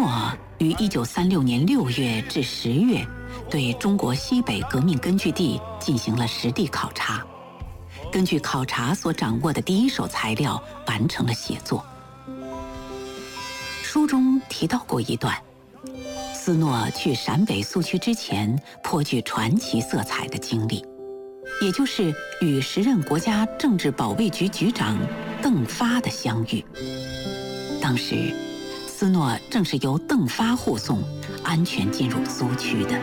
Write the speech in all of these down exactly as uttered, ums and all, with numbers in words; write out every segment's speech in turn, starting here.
诺于一九三六年六月至十月对中国西北革命根据地进行了实地考察，根据考察所掌握的第一手材料完成了写作。书中提到过一段，斯诺去陕北苏区之前颇具传奇色彩的经历，也就是与时任国家政治保卫局局长邓发的相遇。当时斯诺正是由邓发护送安全进入苏区的。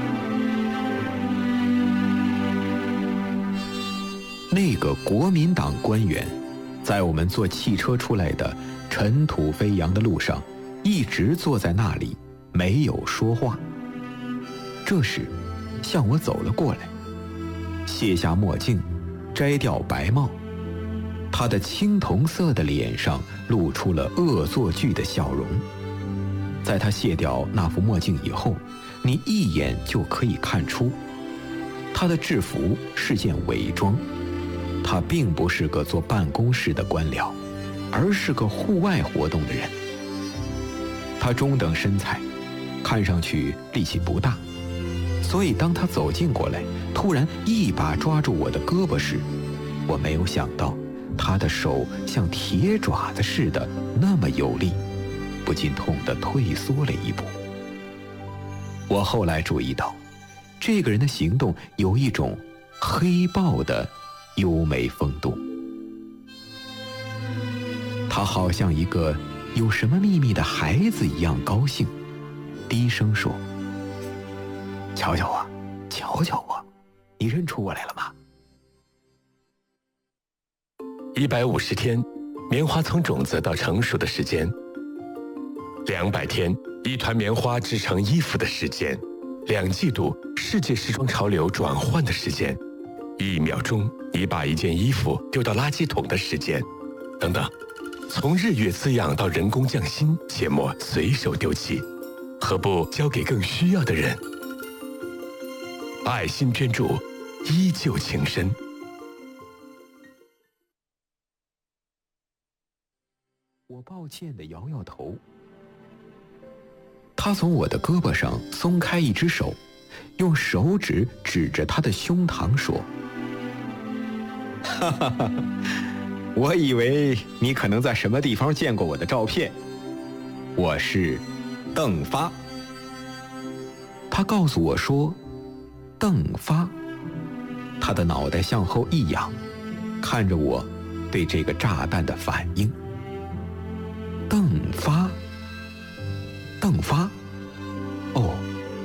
那个国民党官员在我们坐汽车出来的尘土飞扬的路上一直坐在那里没有说话。这时向我走了过来，卸下墨镜，摘掉白帽，他的青铜色的脸上露出了恶作剧的笑容。在他卸掉那副墨镜以后，你一眼就可以看出他的制服是件伪装，他并不是个坐办公室的官僚，而是个户外活动的人。他中等身材，看上去力气不大，所以当他走近过来，突然一把抓住我的胳膊时，我没有想到他的手像铁爪子似的那么有力，不禁痛得退缩了一步。我后来注意到，这个人的行动有一种黑豹的优美风度。他好像一个有什么秘密的孩子一样高兴，低声说：“瞧瞧我，瞧瞧我，你认出我来了吗？” 一百五十天，棉花从种子到成熟的时间；两百天，一团棉花织成衣服的时间；两季度，世界时装潮流转换的时间；一秒钟，你把一件衣服丢到垃圾桶的时间，等等。从日月滋养到人工匠心，切莫随手丢弃，何不交给更需要的人？爱心捐助，依旧情深。 我抱歉地摇摇头。他从我的胳膊上松开一只手，用手指指着他的胸膛说：“哈哈哈，我以为你可能在什么地方见过我的照片。我是邓发。”他告诉我说：“邓发。”他的脑袋向后一仰，看着我对这个炸弹的反应。邓发，邓发，哦，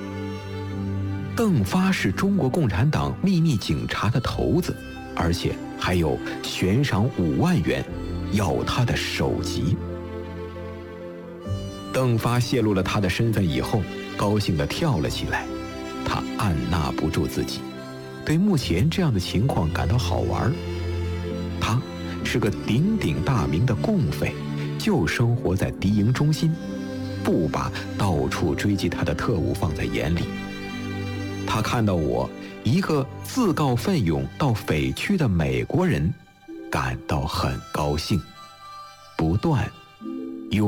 邓发是中国共产党秘密警察的头子，而且还有悬赏五万元要他的首级。邓发泄露了他的身份以后，高兴地跳了起来，他按捺不住自己，对目前这样的情况感到好玩。他是个鼎鼎大名的共匪，就生活在敌营中心，不把到处追击他的特务放在眼里。他看到我一个自告奋勇到匪区的美国人，感到很高兴，不断